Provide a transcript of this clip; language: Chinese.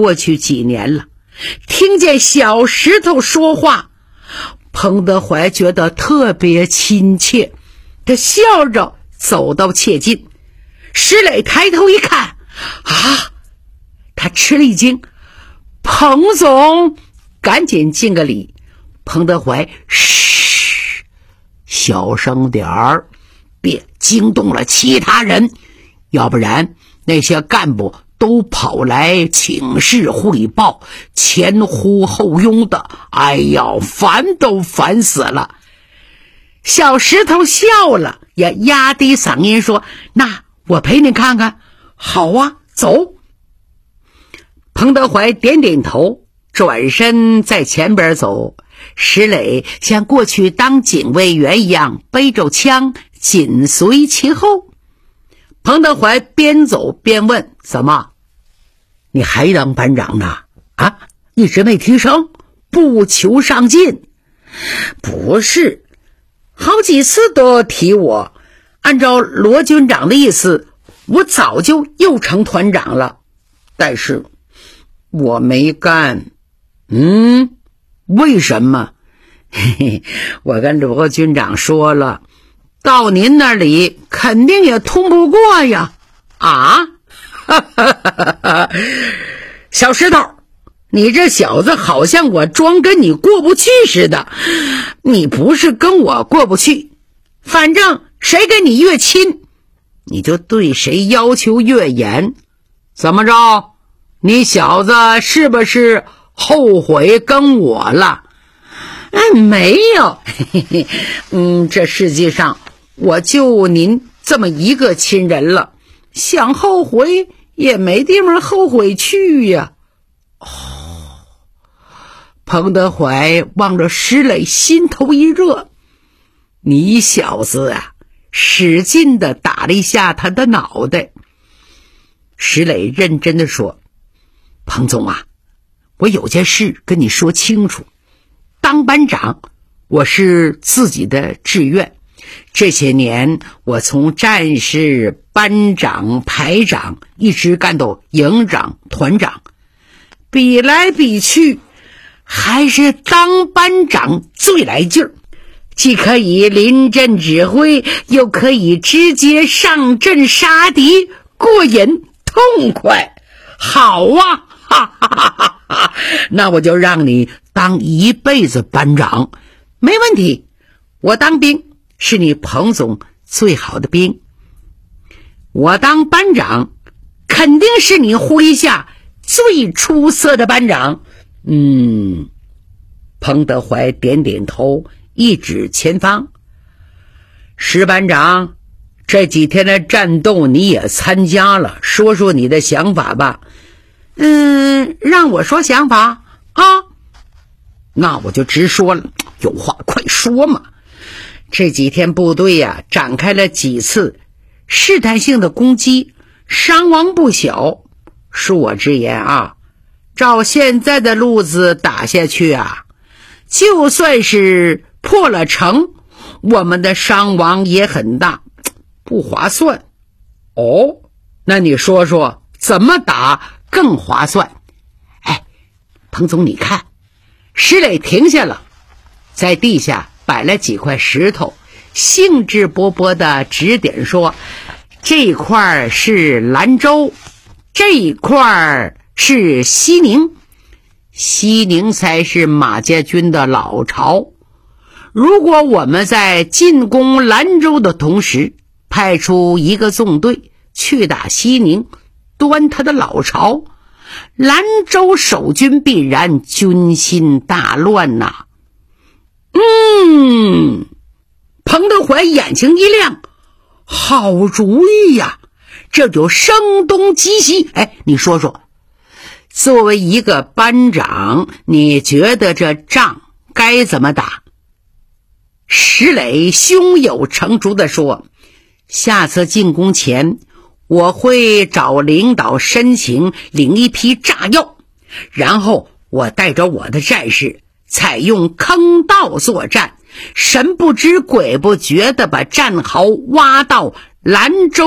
过去几年了，听见小石头说话，彭德怀觉得特别亲切，他笑着走到切近。石磊抬头一看，啊，他吃了一惊，彭总，赶紧敬个礼。彭德怀，嘘，小声点儿，别惊动了其他人，要不然那些干部都跑来请示汇报，前呼后拥的，哎呀，烦都烦死了。小石头笑了，也压低嗓音说，那我陪你看看。好啊，走。彭德怀点点头，转身在前边走。石磊像过去当警卫员一样背着枪紧随其后。彭德怀边走边问，怎么，你还当班长呢？啊，一直没提升，不求上进？不是，好几次都提我，按照罗军长的意思，我早就又成团长了，但是我没干。为什么？嘿嘿，我跟罗军长说了，到您那里肯定也通不过呀。啊？小石头，你这小子好像我装跟你过不去似的。你不是跟我过不去，反正谁跟你越亲，你就对谁要求越严。怎么着？你小子是不是后悔跟我了？没有。这世界上我就您这么一个亲人了，想后悔也没地方后悔去呀。彭德怀望着石磊，心头一热。你小子啊，使劲地打了一下他的脑袋。石磊认真地说，彭总啊，我有件事跟你说清楚，当班长我是自己的志愿，这些年我从战士、班长、排长一直干到营长、团长，比来比去还是当班长最来劲儿，既可以临阵指挥，又可以直接上阵杀敌，过瘾痛快。好啊，哈哈哈哈！那我就让你当一辈子班长，没问题。我当兵是你彭总最好的兵，我当班长肯定是你麾下最出色的班长。彭德怀点点头，一指前方。石班长，这几天的战斗你也参加了，说说你的想法吧。让我说想法啊？那我就直说了，有话快说嘛。这几天部队呀，展开了几次试探性的攻击，伤亡不小。恕我直言啊，照现在的路子打下去啊，就算是破了城，我们的伤亡也很大，不划算。哦，那你说说怎么打更划算？彭总你看。石磊停下了，在地下摆了几块石头，兴致勃勃地指点说，这一块是兰州，这一块是西宁，西宁才是马家军的老巢。如果我们在进攻兰州的同时派出一个纵队去打西宁，端他的老巢，兰州守军必然军心大乱呐。彭德怀眼睛一亮，好主意呀，这就声东击西。你说说，作为一个班长，你觉得这仗该怎么打？石磊胸有成竹地说，下次进攻前我会找领导申请领一批炸药，然后我带着我的战士采用坑道作战，神不知鬼不觉地把战壕挖到兰州